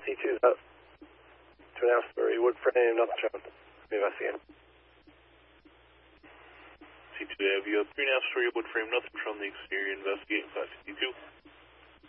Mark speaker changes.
Speaker 1: C2's out. 2.5-story wood frame, nothing shown. Investigating.
Speaker 2: C2, have you a 3.5-story wood frame, nothing from the exterior, investigating 552.